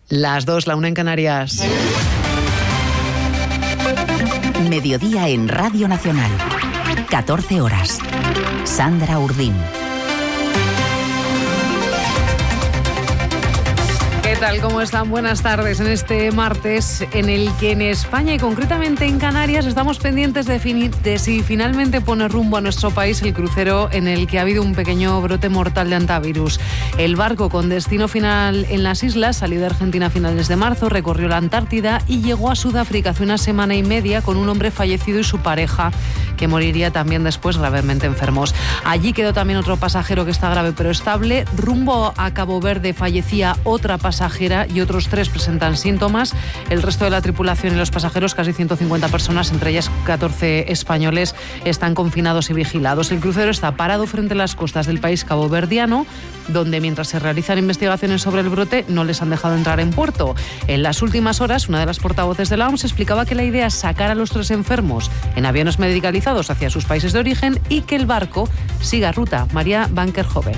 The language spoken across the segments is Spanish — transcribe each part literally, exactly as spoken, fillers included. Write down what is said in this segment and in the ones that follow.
Las dos, la una en Canarias. Mediodía en Radio Nacional. catorce horas. Sandra Urdín. ¿Qué tal? ¿Cómo están? Buenas tardes en este martes en el que en España y concretamente en Canarias estamos pendientes de, fin- de si finalmente pone rumbo a nuestro país el crucero en el que ha habido un pequeño brote mortal de hantavirus. El barco con destino final en las islas salió de Argentina a finales de marzo, recorrió la Antártida y llegó a Sudáfrica hace una semana y media con un hombre fallecido y su pareja, que moriría también después gravemente enfermos. Allí quedó también otro pasajero que está grave pero estable. Rumbo a Cabo Verde fallecía otra pasajera y otros tres presentan síntomas. El resto de la tripulación y los pasajeros, casi ciento cincuenta personas, entre ellas catorce españoles, están confinados y vigilados. El crucero está parado frente a las costas del país caboverdiano, donde mientras se realizan investigaciones sobre el brote no les han dejado entrar en puerto. En las últimas horas, una de las portavoces de la O M S explicaba que la idea es sacar a los tres enfermos en aviones medicalizados hacia sus países de origen y que el barco siga ruta. María Bankerhove.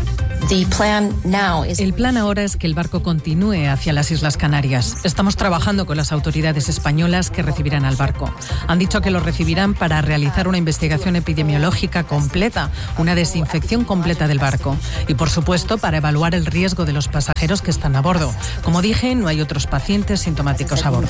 El plan ahora es que el barco continúe hacia las Islas Canarias. Estamos trabajando con las autoridades españolas que recibirán al barco. Han dicho que lo recibirán para realizar una investigación epidemiológica completa, una desinfección completa del barco y, por supuesto, para evaluar el riesgo de los pasajeros que están a bordo. Como dije, no hay otros pacientes sintomáticos a bordo.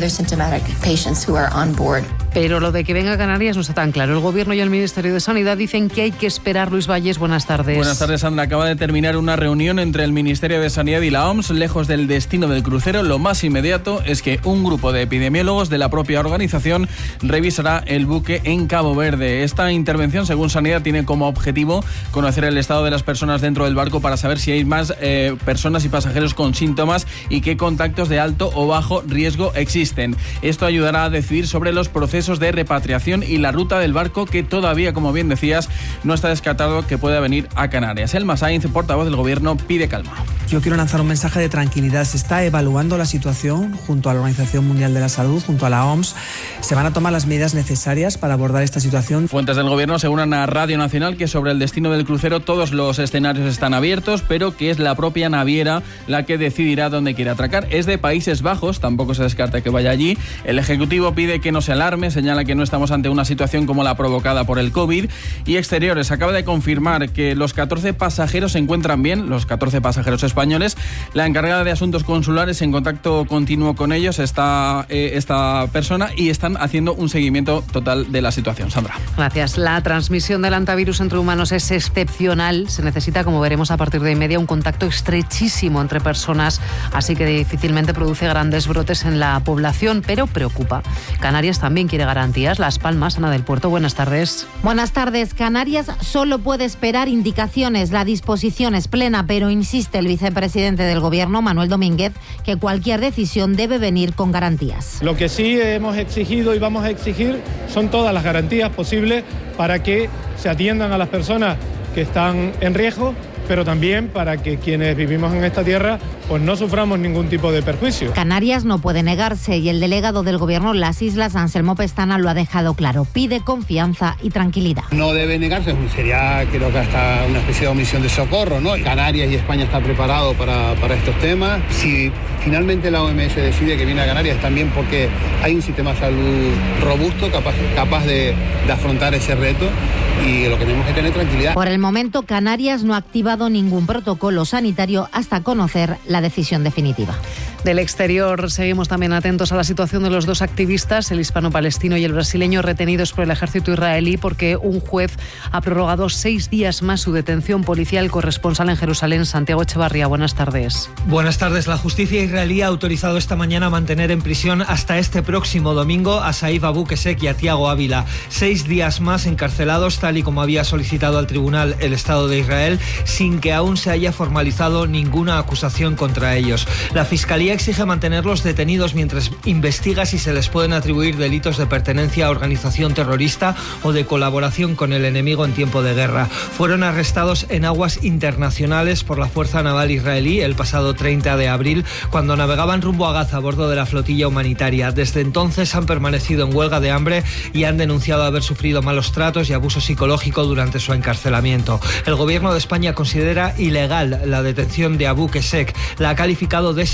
Pero lo de que venga a Canarias no está tan claro. El Gobierno y el Ministerio de Sanidad dicen que hay que esperar. Luis Valles, buenas tardes. Buenas tardes, Sandra. Acaba de terminar una reunión entre el Ministerio de Sanidad y la O M S. Lejos del destino del crucero, lo más inmediato es que un grupo de epidemiólogos de la propia organización revisará el buque en Cabo Verde. Esta intervención, según Sanidad, tiene como objetivo conocer el estado de las personas dentro del barco para saber si hay más eh, personas y pasajeros con síntomas y qué contactos de alto o bajo riesgo existen. Esto ayudará a decidir sobre los procesos de repatriación y la ruta del barco, que todavía, como bien decías, no está descartado que pueda venir a Canarias. Elma Sainz, portavoz del Gobierno, pide calma. Yo quiero lanzar un mensaje de tranquilidad. Se está evaluando la situación junto a la Organización Mundial de la Salud, junto a la O M S. Se van a tomar las medidas necesarias para abordar esta situación. Fuentes del Gobierno aseguran a Radio Nacional que sobre el destino del crucero todos los escenarios están abiertos, pero que es la propia naviera la que decidirá dónde quiere atracar. Es de Países Bajos, tampoco se descarta que vaya allí. El Ejecutivo pide que no se alarme, señala que no estamos ante una situación como la provocada por el COVID. Y Exteriores acaba de confirmar que los catorce pasajeros se encuentran bien, los catorce pasajeros españoles. La encargada de Asuntos Consulares, en contacto continuo con ellos, está eh, esta persona y están haciendo un seguimiento total de la situación. Sandra. Gracias. La transmisión del hantavirus entre humanos es excepcional. Se necesita, como veremos a partir de media, un contacto estrechísimo entre personas, así que difícilmente produce grandes brotes en la población, pero preocupa. Canarias también quiere garantías. Las Palmas, Ana del Puerto, buenas tardes. Buenas tardes. Canarias solo puede esperar indicaciones. La disposición es plena, pero insiste el vicepresidente del Gobierno, Manuel Domínguez, que cualquier decisión debe venir con garantías. Lo que sí hemos exigido y vamos a exigir son todas las garantías posibles para que se atiendan a las personas que están en riesgo, pero también para que quienes vivimos en esta tierra pues no suframos ningún tipo de perjuicio. Canarias no puede negarse y el delegado del Gobierno en las islas, Anselmo Pestana, lo ha dejado claro. Pide confianza y tranquilidad. No debe negarse, sería creo que hasta una especie de omisión de socorro, ¿no? Canarias y España están preparados para, para estos temas. Si finalmente la O M S decide que viene a Canarias, también porque hay un sistema de salud robusto, capaz, capaz de, de afrontar ese reto, y lo que tenemos que tener tranquilidad. Por el momento, Canarias no ha activado ningún protocolo sanitario hasta conocer la decisión definitiva. Del exterior seguimos también atentos a la situación de los dos activistas, el hispano-palestino y el brasileño, retenidos por el ejército israelí porque un juez ha prorrogado seis días más su detención policial. Corresponsal en Jerusalén, Santiago Echevarría, buenas tardes. Buenas tardes. La justicia israelí ha autorizado esta mañana a mantener en prisión hasta este próximo domingo a Saif Abu Kesek y a Tiago Ávila. Seis días más encarcelados, tal y como había solicitado al tribunal el Estado de Israel, sin que aún se haya formalizado ninguna acusación contra ellos. La Fiscalía exige mantenerlos detenidos mientras investiga si se les pueden atribuir delitos de pertenencia a organización terrorista o de colaboración con el enemigo en tiempo de guerra. Fueron arrestados en aguas internacionales por la Fuerza Naval israelí el pasado treinta de abril, cuando navegaban rumbo a Gaza a bordo de la flotilla humanitaria. Desde entonces han permanecido en huelga de hambre y han denunciado haber sufrido malos tratos y abuso psicológico durante su encarcelamiento. El Gobierno de España considera ilegal la detención de Abu Kesek. La ha calificado de secuestro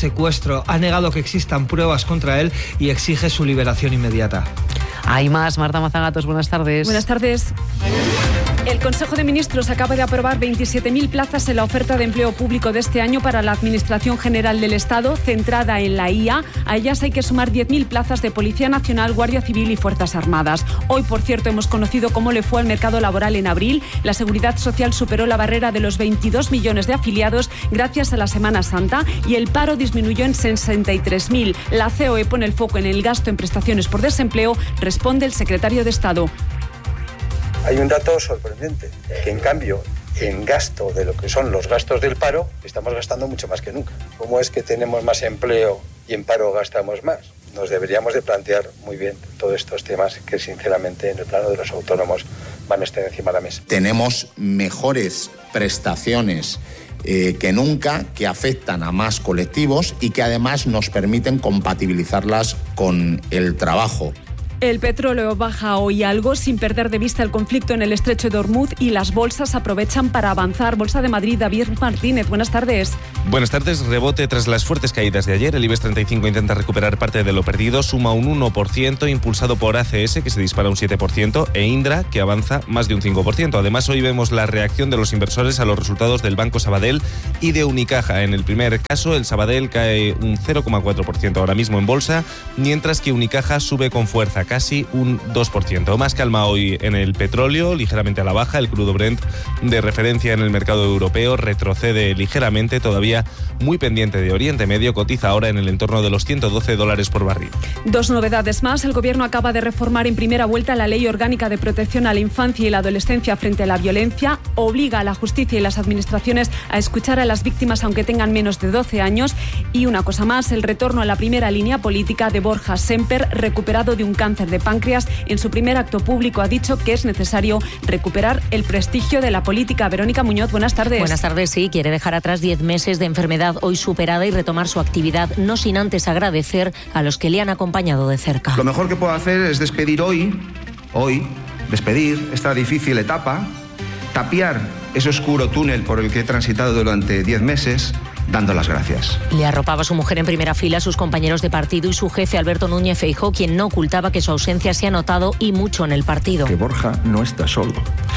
ministro ha negado que existan pruebas contra él y exige su liberación inmediata. Hay más. Marta Mazagatos, buenas tardes. Buenas tardes. El Consejo de Ministros acaba de aprobar veintisiete mil plazas en la oferta de empleo público de este año para la Administración General del Estado, centrada en la I A. A ellas hay que sumar diez mil plazas de Policía Nacional, Guardia Civil y Fuerzas Armadas. Hoy, por cierto, hemos conocido cómo le fue al mercado laboral en abril. La Seguridad Social superó la barrera de los veintidós millones de afiliados gracias a la Semana Santa y el paro disminuyó en sesenta y tres mil. La C O E pone el foco en el gasto en prestaciones por desempleo, responde el secretario de Estado. Hay un dato sorprendente, que en cambio, en gasto de lo que son los gastos del paro, estamos gastando mucho más que nunca. ¿Cómo es que tenemos más empleo y en paro gastamos más? Nos deberíamos de plantear muy bien todos estos temas que sinceramente en el plano de los autónomos van a estar encima de la mesa. Tenemos mejores prestaciones eh, que nunca, que afectan a más colectivos y que además nos permiten compatibilizarlas con el trabajo. El petróleo baja hoy algo sin perder de vista el conflicto en el estrecho de Hormuz y las bolsas aprovechan para avanzar. Bolsa de Madrid, David Martínez, buenas tardes. Buenas tardes. Rebote tras las fuertes caídas de ayer. El IBEX treinta y cinco intenta recuperar parte de lo perdido, suma un uno por ciento, impulsado por A C S, que se dispara un siete por ciento, e Indra, que avanza más de un cinco por ciento. Además, hoy vemos la reacción de los inversores a los resultados del Banco Sabadell y de Unicaja. En el primer caso, el Sabadell cae un cero coma cuatro por ciento ahora mismo en bolsa, mientras que Unicaja sube con fuerza, casi un dos por ciento. Más calma hoy en el petróleo, ligeramente a la baja. El crudo Brent, de referencia en el mercado europeo, retrocede ligeramente, todavía muy pendiente de Oriente Medio, cotiza ahora en el entorno de los ciento doce dólares por barril. Dos novedades más. El Gobierno acaba de reformar en primera vuelta la Ley Orgánica de Protección a la Infancia y la Adolescencia frente a la violencia. Obliga a la justicia y las administraciones a escuchar a las víctimas aunque tengan menos de doce años. Y una cosa más, el retorno a la primera línea política de Borja Semper, recuperado de un cáncer de páncreas. En su primer acto público ha dicho que es necesario recuperar el prestigio de la política. Verónica Muñoz, buenas tardes. Buenas tardes, sí. Quiere dejar atrás diez meses de enfermedad hoy superada y retomar su actividad, no sin antes agradecer a los que le han acompañado de cerca. Lo mejor que puedo hacer es despedir hoy, hoy, despedir esta difícil etapa, tapiar ese oscuro túnel por el que he transitado durante diez meses, dando las gracias. Le arropaba su mujer en primera fila, sus compañeros de partido y su jefe Alberto Núñez Feijóo, quien no ocultaba que su ausencia se ha notado y mucho en el partido. Que Borja no está solo.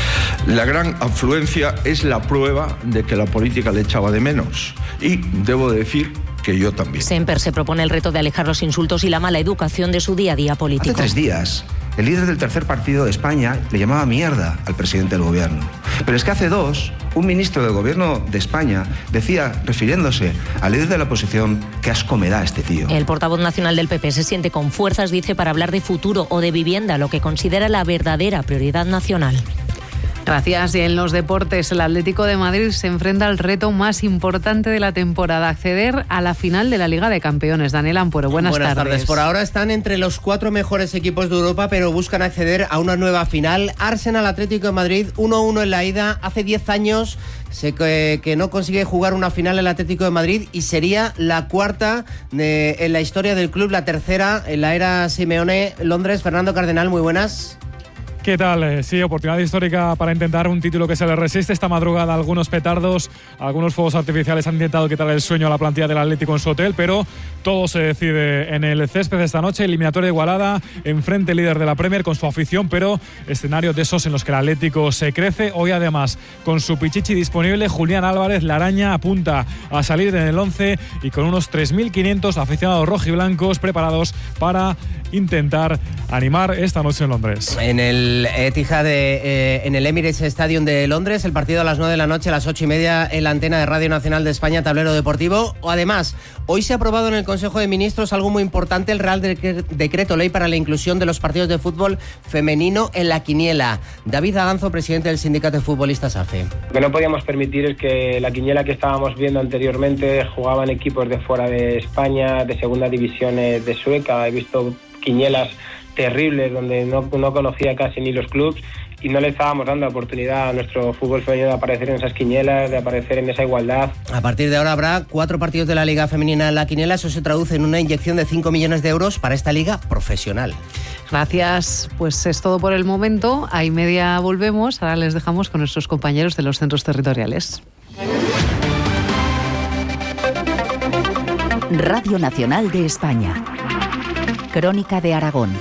La gran afluencia es la prueba de que la política le echaba de menos. Y debo decir que yo también. Semper se propone el reto de alejar los insultos y la mala educación de su día a día político. Hace tres días, el líder del tercer partido de España le llamaba mierda al presidente del gobierno. Pero es que hace dos, un ministro del gobierno de España decía, refiriéndose al líder de la oposición, qué asco me da este tío. El portavoz nacional del P P se siente con fuerzas, dice, para hablar de futuro o de vivienda, lo que considera la verdadera prioridad nacional. Gracias. Y en los deportes, el Atlético de Madrid se enfrenta al reto más importante de la temporada, acceder a la final de la Liga de Campeones. Daniel Ampuero, buenas, buenas tardes. tardes. Por ahora están entre los cuatro mejores equipos de Europa, pero buscan acceder a una nueva final. Arsenal Atlético de Madrid, uno uno en la ida. Hace diez años sé que, que no consigue jugar una final el Atlético de Madrid y sería la cuarta de, en la historia del club, la tercera en la era Simeone. Londres, Fernando Cardenal, muy buenas. ¿Qué tal? Sí, oportunidad histórica para intentar un título que se le resiste. Esta madrugada algunos petardos, algunos fuegos artificiales han intentado quitar el sueño a la plantilla del Atlético en su hotel, pero todo se decide en el césped esta noche. Eliminatoria igualada, enfrente líder de la Premier con su afición, pero escenario de esos en los que el Atlético se crece. Hoy además con su Pichichi disponible, Julián Álvarez, la araña, apunta a salir en el once y con unos tres mil quinientos aficionados rojiblancos preparados para intentar animar esta noche en Londres. En el Etihad, de, eh, en el Emirates Stadium de Londres, el partido a las nueve de la noche, a las ocho y media en la antena de Radio Nacional de España, Tablero Deportivo. Además, hoy se ha aprobado en el Consejo de Ministros algo muy importante, el Real Decreto Ley para la inclusión de los partidos de fútbol femenino en la quiniela. David Aganzo, presidente del Sindicato de Futbolistas AFE. Lo que no podíamos permitir es que la quiniela que estábamos viendo anteriormente jugaban equipos de fuera de España, de segunda división de Sueca. He visto quinielas terribles donde no, no conocía casi ni los clubes y no le estábamos dando oportunidad a nuestro fútbol femenino de aparecer en esas quinielas, de aparecer en esa igualdad. A partir de ahora habrá cuatro partidos de la Liga Femenina en la quiniela. Eso se traduce en una inyección de cinco millones de euros para esta liga profesional. Gracias. Pues es todo por el momento. A y media volvemos. Ahora les dejamos con nuestros compañeros de los centros territoriales. Radio Nacional de España. Crónica de Aragón.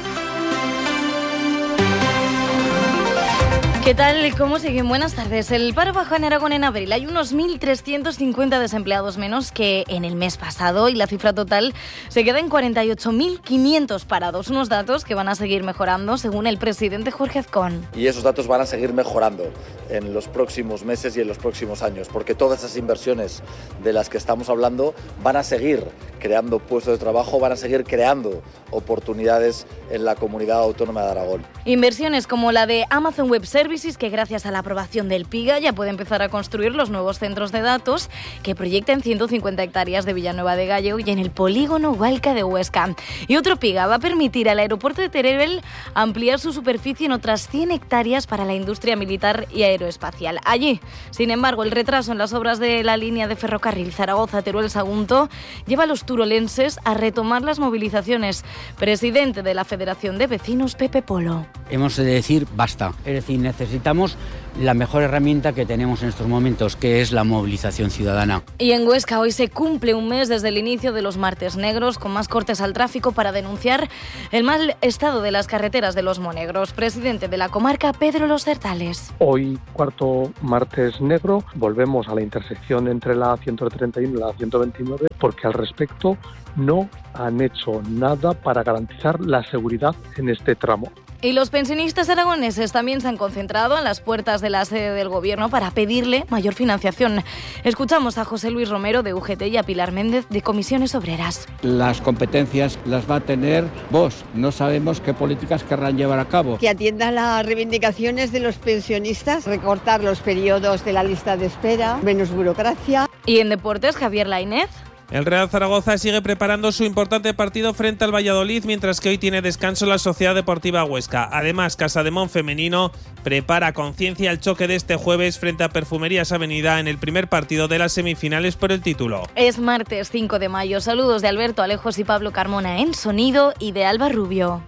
¿Qué tal? ¿Cómo siguen? Buenas tardes. El paro bajó en Aragón en abril. Hay unos mil trescientos cincuenta desempleados menos que en el mes pasado y la cifra total se queda en cuarenta y ocho mil quinientos parados. Unos datos que van a seguir mejorando según el presidente Jorge Azcón. Y esos datos van a seguir mejorando en los próximos meses y en los próximos años, porque todas esas inversiones de las que estamos hablando van a seguir creando puestos de trabajo, van a seguir creando oportunidades en la comunidad autónoma de Aragón. Inversiones como la de Amazon Web Services, que gracias a la aprobación del PIGA ya puede empezar a construir los nuevos centros de datos que proyectan ciento cincuenta hectáreas de Villanueva de Gállego y en el polígono Hualca de Huesca. Y otro PIGA va a permitir al aeropuerto de Teruel ampliar su superficie en otras cien hectáreas para la industria militar y aeroespacial. Allí, sin embargo, el retraso en las obras de la línea de ferrocarril Zaragoza-Teruel-Sagunto lleva a los turolenses a retomar las movilizaciones. Presidente de la Federación de Vecinos, Pepe Polo. Hemos de decir basta, es decir, necesitamos la mejor herramienta que tenemos en estos momentos, que es la movilización ciudadana. Y en Huesca hoy se cumple un mes desde el inicio de los martes negros, con más cortes al tráfico para denunciar el mal estado de las carreteras de los Monegros. Presidente de la comarca, Pedro Los Certales. Hoy, cuarto martes negro, volvemos a la intersección entre la ciento treinta y uno y la ciento veintinueve, porque al respecto no han hecho nada para garantizar la seguridad en este tramo. Y los pensionistas aragoneses también se han concentrado en las puertas de la sede del Gobierno para pedirle mayor financiación. Escuchamos a José Luis Romero de U G T y a Pilar Méndez de Comisiones Obreras. Las competencias las va a tener vos. No sabemos qué políticas querrán llevar a cabo. Que atienda las reivindicaciones de los pensionistas, recortar los periodos de la lista de espera, menos burocracia. Y en deportes, Javier Lainez. El Real Zaragoza sigue preparando su importante partido frente al Valladolid, mientras que hoy tiene descanso la Sociedad Deportiva Huesca. Además, Casademón femenino prepara con ciencia el choque de este jueves frente a Perfumerías Avenida en el primer partido de las semifinales por el título. Es martes cinco de mayo. Saludos de Alberto Alejos y Pablo Carmona en sonido y de Alba Rubio.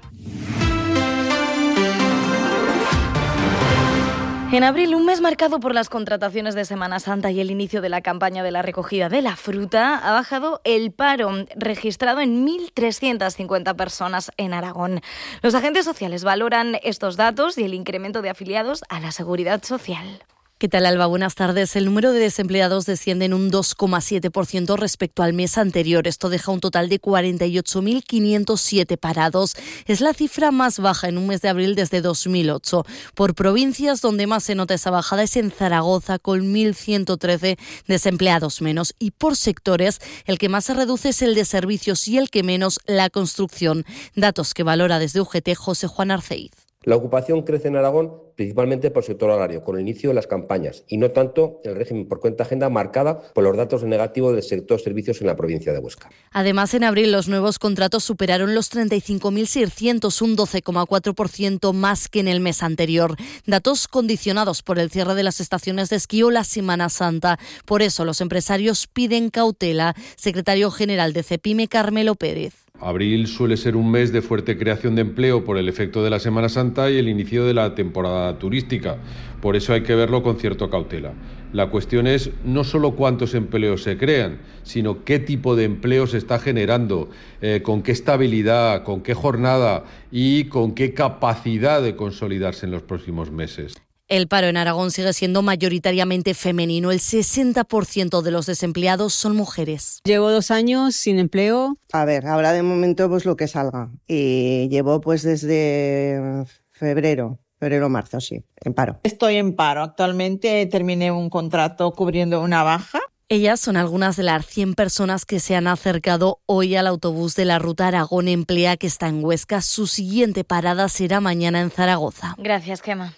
En abril, un mes marcado por las contrataciones de Semana Santa y el inicio de la campaña de la recogida de la fruta, ha bajado el paro, registrado en mil trescientas cincuenta personas en Aragón. Los agentes sociales valoran estos datos y el incremento de afiliados a la Seguridad Social. ¿Qué tal, Alba? Buenas tardes. El número de desempleados desciende en un dos coma siete por ciento respecto al mes anterior. Esto deja un total de cuarenta y ocho mil quinientos siete parados. Es la cifra más baja en un mes de abril desde dos mil ocho. Por provincias, donde más se nota esa bajada es en Zaragoza, con mil ciento trece desempleados menos. Y por sectores, el que más se reduce es el de servicios y el que menos, la construcción. Datos que valora desde U G T José Juan Arceiz. La ocupación crece en Aragón principalmente por el sector agrario, con el inicio de las campañas, y no tanto el régimen por cuenta ajena marcada por los datos negativos del sector servicios en la provincia de Huesca. Además, en abril los nuevos contratos superaron los treinta y cinco mil seiscientos, un doce coma cuatro por ciento más que en el mes anterior. Datos condicionados por el cierre de las estaciones de esquí o la Semana Santa. Por eso los empresarios piden cautela. Secretario General de CEPIME, Carmelo Pérez. Abril suele ser un mes de fuerte creación de empleo por el efecto de la Semana Santa y el inicio de la temporada turística. Por eso hay que verlo con cierta cautela. La cuestión es no solo cuántos empleos se crean, sino qué tipo de empleo se está generando, eh, con qué estabilidad, con qué jornada y con qué capacidad de consolidarse en los próximos meses. El paro en Aragón sigue siendo mayoritariamente femenino. El sesenta por ciento de los desempleados son mujeres. Llevo dos años sin empleo. A ver, ahora de momento pues lo que salga. Y llevo pues desde febrero, febrero-marzo, sí, en paro. Estoy en paro. Actualmente terminé un contrato cubriendo una baja. Ellas son algunas de las cien personas que se han acercado hoy al autobús de la ruta Aragón Emplea, que está en Huesca. Su siguiente parada será mañana en Zaragoza. Gracias, Gemma.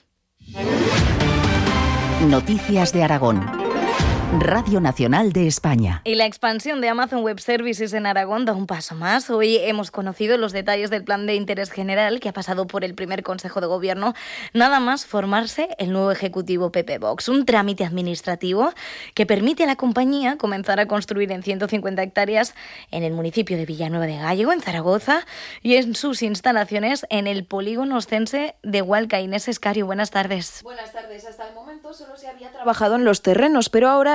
Noticias de Aragón. Radio Nacional de España. Y la expansión de Amazon Web Services en Aragón da un paso más. Hoy hemos conocido los detalles del plan de interés general que ha pasado por el primer Consejo de Gobierno. Nada más formarse el nuevo Ejecutivo P P Vox, un trámite administrativo que permite a la compañía comenzar a construir en ciento cincuenta hectáreas en el municipio de Villanueva de Gállego, en Zaragoza, y en sus instalaciones en el polígono oscense de Hualca. Inés Escario, buenas tardes. Buenas tardes. Hasta el momento solo se había trabajado en los terrenos, pero ahora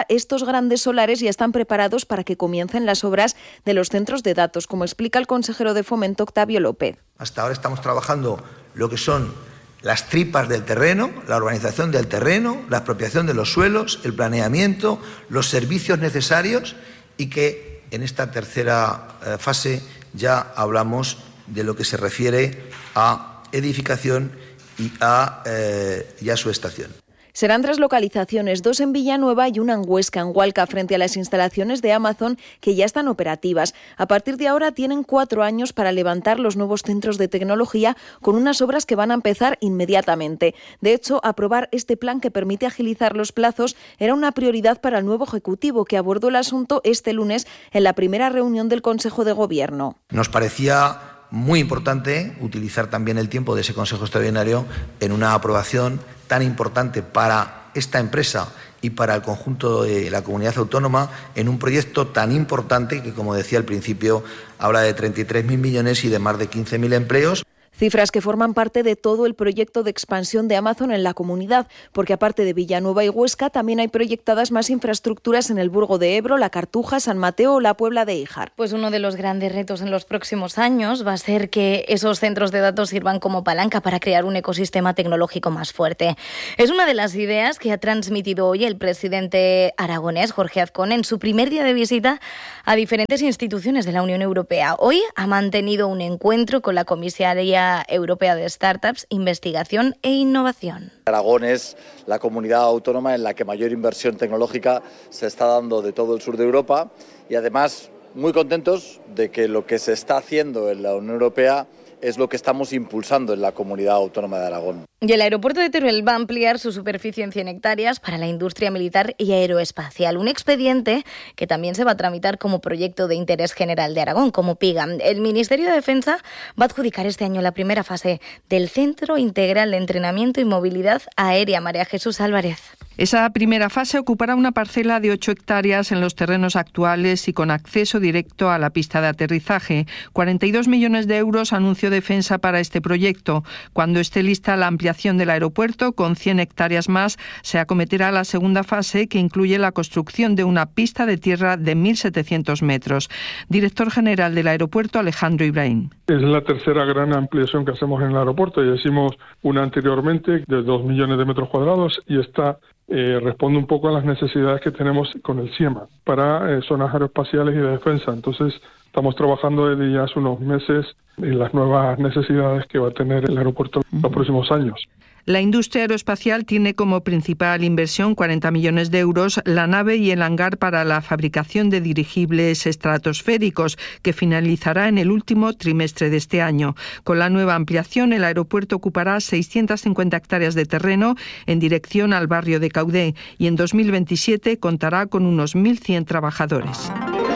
estos grandes solares ya están preparados para que comiencen las obras de los centros de datos, como explica el consejero de Fomento, Octavio López. Hasta ahora estamos trabajando lo que son las tripas del terreno, la urbanización del terreno, la expropiación de los suelos, el planeamiento, los servicios necesarios, y que en esta tercera eh, fase ya hablamos de lo que se refiere a edificación y a, eh, y a su estación. Serán tres localizaciones, dos en Villanueva y una en Huesca, en Hualca, frente a las instalaciones de Amazon que ya están operativas. A partir de ahora tienen cuatro años para levantar los nuevos centros de tecnología con unas obras que van a empezar inmediatamente. De hecho, aprobar este plan que permite agilizar los plazos era una prioridad para el nuevo Ejecutivo, que abordó el asunto este lunes en la primera reunión del Consejo de Gobierno. Nos parecía muy importante utilizar también el tiempo de ese Consejo Extraordinario en una aprobación tan importante para esta empresa y para el conjunto de la comunidad autónoma, en un proyecto tan importante que, como decía al principio, habla de treinta y tres mil millones y de más de quince mil empleos. Cifras que forman parte de todo el proyecto de expansión de Amazon en la comunidad, porque aparte de Villanueva y Huesca, también hay proyectadas más infraestructuras en el Burgo de Ebro, La Cartuja, San Mateo o la Puebla de Híjar. Pues uno de los grandes retos en los próximos años va a ser que esos centros de datos sirvan como palanca para crear un ecosistema tecnológico más fuerte. Es una de las ideas que ha transmitido hoy el presidente aragonés, Jorge Azcón, en su primer día de visita a diferentes instituciones de la Unión Europea. Hoy ha mantenido un encuentro con la comisaria Europea de Startups, Investigación e Innovación. Aragón es la comunidad autónoma en la que mayor inversión tecnológica se está dando de todo el sur de Europa, y además muy contentos de que lo que se está haciendo en la Unión Europea es lo que estamos impulsando en la comunidad autónoma de Aragón. Y el aeropuerto de Teruel va a ampliar su superficie en cien hectáreas para la industria militar y aeroespacial. Un expediente que también se va a tramitar como proyecto de interés general de Aragón, como PIGA. El Ministerio de Defensa va a adjudicar este año la primera fase del Centro Integral de Entrenamiento y Movilidad Aérea. María Jesús Álvarez. Esa primera fase ocupará una parcela de ocho hectáreas en los terrenos actuales y con acceso directo a la pista de aterrizaje. cuarenta y dos millones de euros anunció Defensa para este proyecto. Cuando esté lista la ampliación del aeropuerto, con cien hectáreas más, se acometerá la segunda fase, que incluye la construcción de una pista de tierra de mil setecientos metros. Director general del aeropuerto, Alejandro Ibrahim. Es la tercera gran ampliación que hacemos en el aeropuerto. Ya hicimos una anteriormente de dos millones de metros cuadrados y esta eh, responde un poco a las necesidades que tenemos con el CIEMA para eh, zonas aeroespaciales y de defensa. Entonces, estamos trabajando desde ya hace unos meses en las nuevas necesidades que va a tener el aeropuerto en los próximos años. La industria aeroespacial tiene como principal inversión cuarenta millones de euros la nave y el hangar para la fabricación de dirigibles estratosféricos, que finalizará en el último trimestre de este año. Con la nueva ampliación, el aeropuerto ocupará seiscientas cincuenta hectáreas de terreno en dirección al barrio de Caudé y en dos mil veintisiete contará con unos mil cien trabajadores.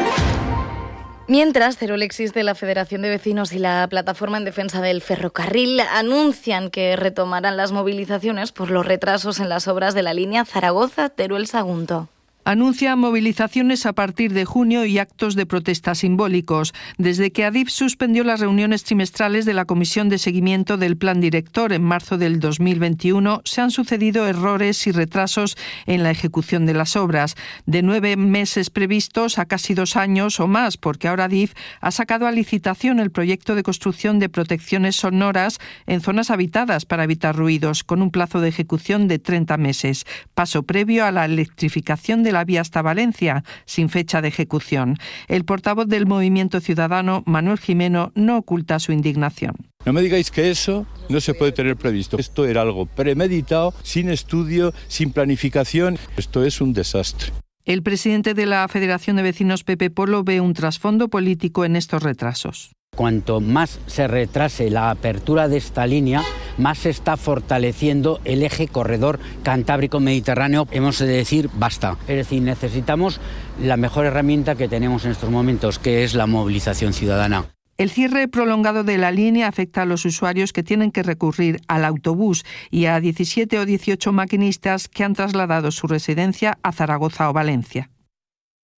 Mientras, Cerolexis de la Federación de Vecinos y la Plataforma en Defensa del Ferrocarril anuncian que retomarán las movilizaciones por los retrasos en las obras de la línea Zaragoza-Teruel-Sagunto. Anuncia movilizaciones a partir de junio y actos de protesta simbólicos. Desde que Adif suspendió las reuniones trimestrales de la Comisión de Seguimiento del Plan Director en marzo del dos mil veintiuno, se han sucedido errores y retrasos en la ejecución de las obras. De nueve meses previstos a casi dos años o más, porque ahora Adif ha sacado a licitación el proyecto de construcción de protecciones sonoras en zonas habitadas para evitar ruidos, con un plazo de ejecución de treinta meses. Paso previo a la electrificación de la vía hasta Valencia, sin fecha de ejecución. El portavoz del Movimiento Ciudadano, Manuel Jimeno, no oculta su indignación. No me digáis que eso no se puede tener previsto. Esto era algo premeditado, sin estudio, sin planificación. Esto es un desastre. El presidente de la Federación de Vecinos, Pepe Polo, ve un trasfondo político en estos retrasos. Cuanto más se retrase la apertura de esta línea, más se está fortaleciendo el eje corredor cantábrico-mediterráneo. Hemos de decir basta. Es decir, necesitamos la mejor herramienta que tenemos en estos momentos, que es la movilización ciudadana. El cierre prolongado de la línea afecta a los usuarios que tienen que recurrir al autobús y a diecisiete o dieciocho maquinistas que han trasladado su residencia a Zaragoza o Valencia.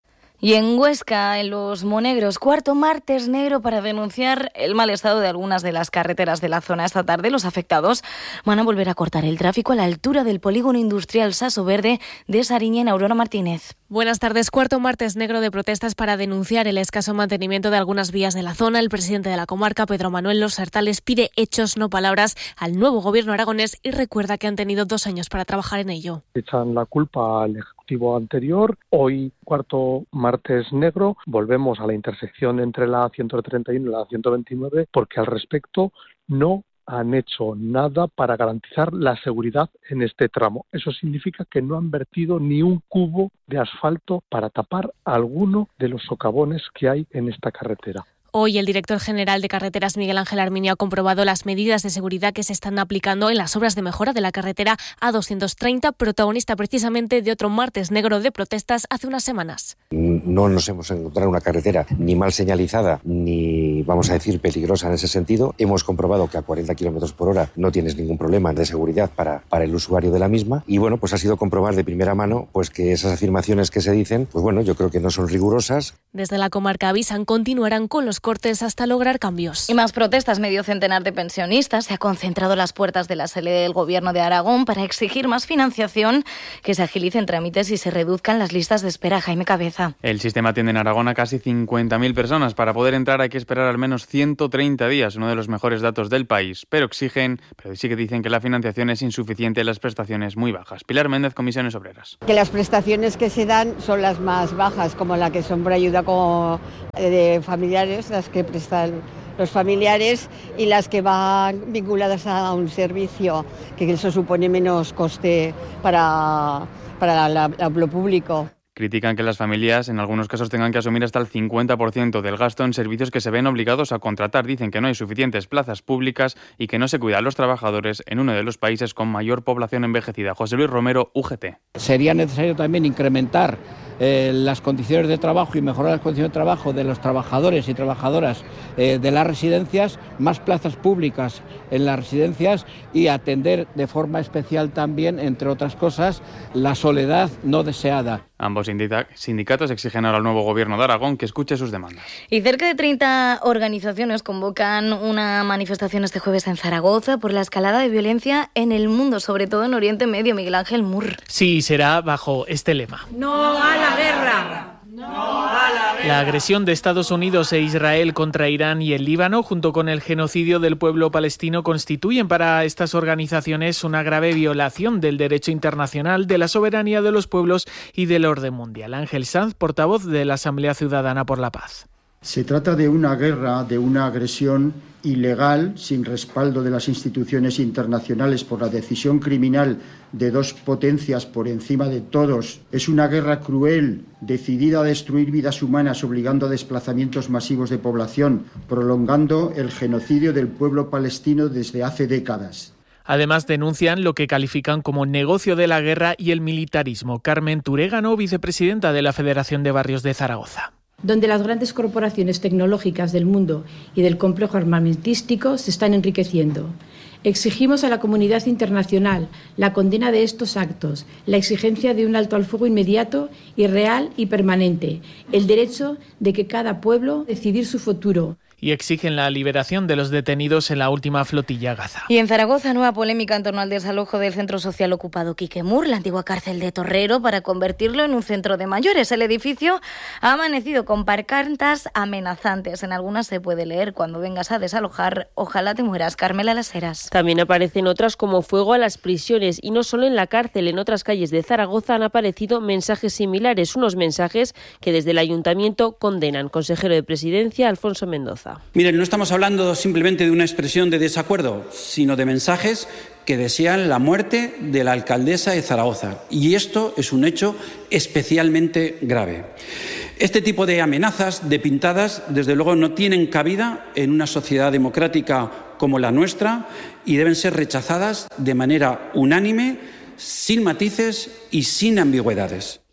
Y en Huesca, en Los Monegros, cuarto martes negro para denunciar el mal estado de algunas de las carreteras de la zona. Esta tarde los afectados van a volver a cortar el tráfico a la altura del polígono industrial Saso Verde de Sariñena. Aurora Martínez. Buenas tardes. Cuarto martes negro de protestas para denunciar el escaso mantenimiento de algunas vías de la zona. El presidente de la comarca, Pedro Manuel Los Sartales, pide hechos, no palabras, al nuevo gobierno aragonés y recuerda que han tenido dos años para trabajar en ello. Echan la culpa al ejecutivo anterior. Hoy, cuarto martes negro, volvemos a la intersección entre la ciento treinta y uno y la ciento veintinueve porque al respecto no han hecho nada para garantizar la seguridad en este tramo. Eso significa que no han vertido ni un cubo de asfalto para tapar alguno de los socavones que hay en esta carretera. Hoy el director general de Carreteras, Miguel Ángel Arminio, ha comprobado las medidas de seguridad que se están aplicando en las obras de mejora de la carretera A doscientos treinta, protagonista precisamente de otro martes negro de protestas hace unas semanas. No nos hemos encontrado una carretera ni mal señalizada, ni, vamos a decir, peligrosa en ese sentido. Hemos comprobado que a cuarenta kilómetros por hora no tienes ningún problema de seguridad para, para el usuario de la misma. Y bueno, pues ha sido comprobar de primera mano pues que esas afirmaciones que se dicen, pues bueno, yo creo que no son rigurosas. Desde la comarca avisan, continuarán con los cortes hasta lograr cambios. Y más protestas. Medio centenar de pensionistas se ha concentrado a las puertas de la sede del Gobierno de Aragón para exigir más financiación, que se agilicen trámites y se reduzcan las listas de espera. Jaime Cabeza. El sistema atiende en Aragón a casi cincuenta mil personas. Para poder entrar hay que esperar al menos ciento treinta días, uno de los mejores datos del país. Pero exigen, pero sí que dicen que la financiación es insuficiente y las prestaciones muy bajas. Pilar Méndez, Comisiones Obreras. Que las prestaciones que se dan son las más bajas, como la que son por ayuda como de familiares, las que prestan los familiares y las que van vinculadas a un servicio, que eso supone menos coste para, para la, la, lo público. Critican que las familias en algunos casos tengan que asumir hasta el cincuenta por ciento del gasto en servicios que se ven obligados a contratar. Dicen que no hay suficientes plazas públicas y que no se cuida a los trabajadores en uno de los países con mayor población envejecida. José Luis Romero, U G T. Sería necesario también incrementar eh, las condiciones de trabajo y mejorar las condiciones de trabajo de los trabajadores y trabajadoras eh, de las residencias, más plazas públicas en las residencias y atender de forma especial también, entre otras cosas, la soledad no deseada. Ambos sindicatos exigen ahora al nuevo Gobierno de Aragón que escuche sus demandas. Y cerca de treinta organizaciones convocan una manifestación este jueves en Zaragoza por la escalada de violencia en el mundo, sobre todo en Oriente Medio. Miguel Ángel Mur. Sí, será bajo este lema. ¡No a la guerra! No a la guerra. La agresión de Estados Unidos e Israel contra Irán y el Líbano, junto con el genocidio del pueblo palestino, constituyen para estas organizaciones una grave violación del derecho internacional, de la soberanía de los pueblos y del orden mundial. Ángel Sanz, portavoz de la Asamblea Ciudadana por la Paz. Se trata de una guerra, de una agresión ilegal, sin respaldo de las instituciones internacionales por la decisión criminal de dos potencias por encima de todos. Es una guerra cruel, decidida a destruir vidas humanas, obligando a desplazamientos masivos de población, prolongando el genocidio del pueblo palestino desde hace décadas. Además, denuncian lo que califican como negocio de la guerra y el militarismo. Carmen Turégano, vicepresidenta de la Federación de Barrios de Zaragoza. Donde las grandes corporaciones tecnológicas del mundo y del complejo armamentístico se están enriqueciendo. Exigimos a la comunidad internacional la condena de estos actos, la exigencia de un alto al fuego inmediato y real y permanente, el derecho de que cada pueblo decidir su futuro. Y exigen la liberación de los detenidos en la última flotilla a Gaza. Y en Zaragoza, nueva polémica en torno al desalojo del centro social ocupado Quiquemur, la antigua cárcel de Torrero, para convertirlo en un centro de mayores. El edificio ha amanecido con pancartas amenazantes. En algunas se puede leer: cuando vengas a desalojar, ojalá te mueras. Carmela Las Heras. También aparecen otras como fuego a las prisiones. Y no solo en la cárcel, en otras calles de Zaragoza han aparecido mensajes similares. Unos mensajes que desde el ayuntamiento condenan. Consejero de Presidencia, Alfonso Mendoza. Miren, no estamos hablando simplemente de una expresión de desacuerdo, sino de mensajes que desean la muerte de la alcaldesa de Zaragoza. Y esto es un hecho especialmente grave. Este tipo de amenazas, de pintadas, desde luego no tienen cabida en una sociedad democrática como la nuestra y deben ser rechazadas de manera unánime, sin matices y sin ambigüedades.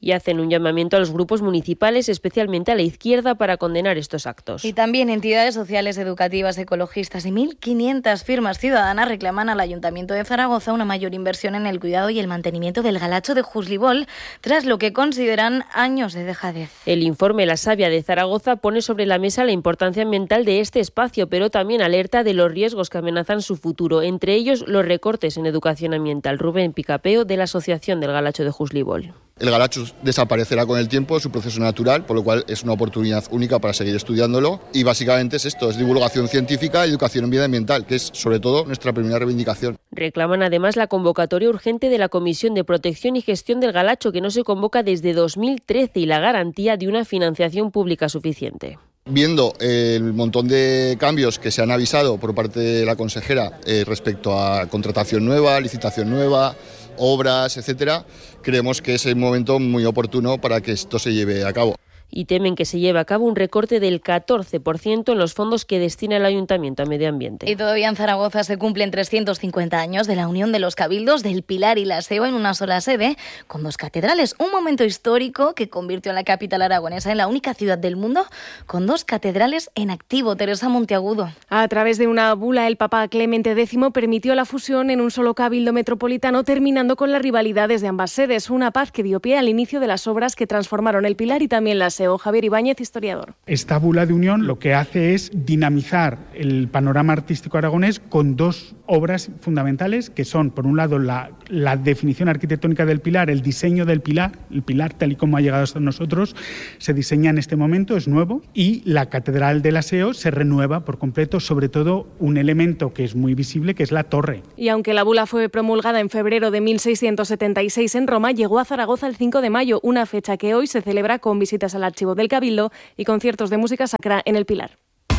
y hacen un llamamiento a los grupos municipales, especialmente a la izquierda, para condenar estos actos. Y también entidades sociales, educativas, ecologistas y mil quinientas firmas ciudadanas reclaman al Ayuntamiento de Zaragoza una mayor inversión en el cuidado y el mantenimiento del galacho de Juslibol, tras lo que consideran años de dejadez. El informe La Savia de Zaragoza pone sobre la mesa la importancia ambiental de este espacio, pero también alerta de los riesgos que amenazan su futuro, entre ellos los recortes en educación ambiental. Rubén Picapeo, de la Asociación del Galacho de Juslibol. El galacho desaparecerá con el tiempo, es un proceso natural, por lo cual es una oportunidad única para seguir estudiándolo, y básicamente es esto, es divulgación científica y educación medioambiental, que es sobre todo nuestra primera reivindicación. Reclaman además la convocatoria urgente de la Comisión de Protección y Gestión del Galacho, que no se convoca desde dos mil trece, y la garantía de una financiación pública suficiente. Viendo el montón de cambios que se han avisado por parte de la consejera eh, respecto a contratación nueva, licitación nueva, obras, etcétera, creemos que es el momento muy oportuno para que esto se lleve a cabo. Y temen que se lleve a cabo un recorte del catorce por ciento en los fondos que destina el Ayuntamiento a Medio Ambiente. Y todavía en Zaragoza se cumplen trescientos cincuenta años de la unión de los cabildos del Pilar y la Seo en una sola sede, con dos catedrales. Un momento histórico que convirtió a la capital aragonesa en la única ciudad del mundo con dos catedrales en activo. Teresa Monteagudo. A través de una bula, el Papa Clemente décimo permitió la fusión en un solo cabildo metropolitano, terminando con las rivalidades de ambas sedes. Una paz que dio pie al inicio de las obras que transformaron el Pilar y también la Seo. Javier Ibáñez, historiador. Esta bula de unión lo que hace es dinamizar el panorama artístico aragonés con dos obras fundamentales, que son, por un lado, la, la definición arquitectónica del Pilar, el diseño del Pilar, el Pilar tal y como ha llegado hasta nosotros, se diseña en este momento, es nuevo, y la Catedral de la Seo se renueva por completo, sobre todo un elemento que es muy visible, que es la torre. Y aunque la bula fue promulgada en febrero de mil seiscientos setenta y seis en Roma, llegó a Zaragoza el cinco de mayo, una fecha que hoy se celebra con visitas al archivo del Cabildo y conciertos de música sacra en el Pilar.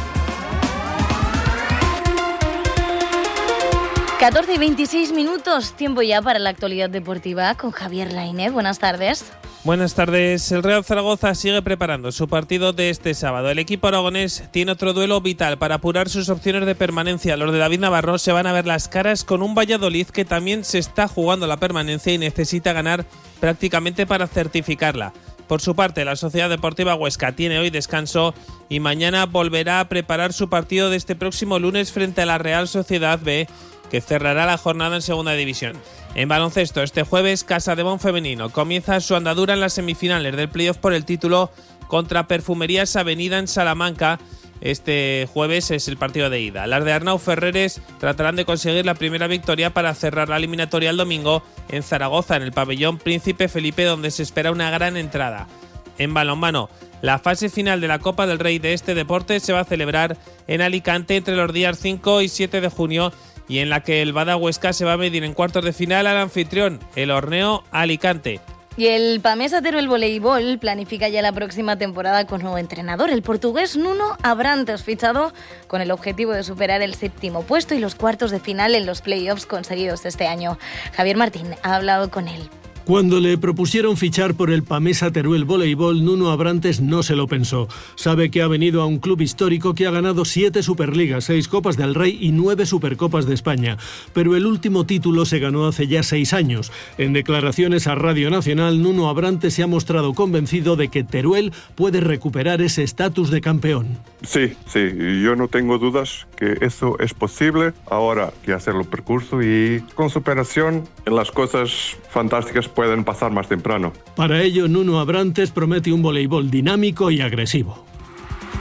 catorce y veintiséis minutos, tiempo ya para la actualidad deportiva con Javier Lainez. Buenas tardes. Buenas tardes. El Real Zaragoza sigue preparando su partido de este sábado. El equipo aragonés tiene otro duelo vital para apurar sus opciones de permanencia. Los de David Navarro se van a ver las caras con un Valladolid que también se está jugando la permanencia y necesita ganar prácticamente para certificarla. Por su parte, la Sociedad Deportiva Huesca tiene hoy descanso y mañana volverá a preparar su partido de este próximo lunes frente a la Real Sociedad B, que cerrará la jornada en Segunda División. En baloncesto, este jueves, Casademón femenino comienza su andadura en las semifinales del playoff por el título contra Perfumerías Avenida en Salamanca. Este jueves es el partido de ida. Las de Arnau Ferreres tratarán de conseguir la primera victoria para cerrar la eliminatoria el domingo en Zaragoza, en el pabellón Príncipe Felipe, donde se espera una gran entrada. En balonmano, la fase final de la Copa del Rey de este deporte se va a celebrar en Alicante entre los días cinco y siete de junio, y en la que el Bada Huesca se va a medir en cuartos de final al anfitrión, el Horneo Alicante. Y el Pamesa Teruel Voleibol planifica ya la próxima temporada con nuevo entrenador, el portugués Nuno Abrantes, fichado con el objetivo de superar el séptimo puesto y los cuartos de final en los playoffs conseguidos este año. Javier Martín ha hablado con él. Cuando le propusieron fichar por el Pamesa Teruel Voleibol, Nuno Abrantes no se lo pensó. Sabe que ha venido a un club histórico que ha ganado siete Superligas, seis Copas del Rey y nueve Supercopas de España. Pero el último título se ganó hace ya seis años. En declaraciones a Radio Nacional, Nuno Abrantes se ha mostrado convencido de que Teruel puede recuperar ese estatus de campeón. Sí, sí, yo no tengo dudas que eso es posible. Ahora que hacer el percurso y con superación en las cosas fantásticas pueden pasar más temprano. Para ello, Nuno Abrantes promete un voleibol dinámico y agresivo.